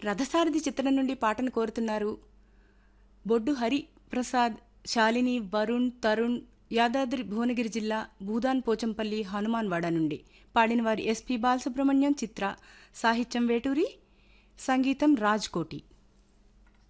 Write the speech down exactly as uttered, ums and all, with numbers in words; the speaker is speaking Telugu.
రథసారథి చిత్రం నుండి పాటను కోరుతున్నారు బొడ్డు హరి ప్రసాద్, శాలిని, వరుణ్, తరుణ్, యాదాద్రి భువనగిరి జిల్లా భూదాన్ పోచంపల్లి హనుమాన్వాడ నుండి. పాడినవారు ఎస్పి బాలసుబ్రహ్మణ్యం, చిత్ర. సాహిత్యం వేటూరి, సంగీతం రాజ్కోటి.